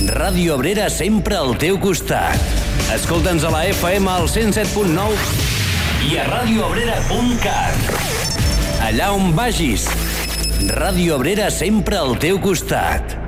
Ràdio Abrera sempre al teu costat. Escolta'ns a la FM al 107.9 i a radioabrera.cat. Allà on vagis, Ràdio Abrera sempre al teu costat.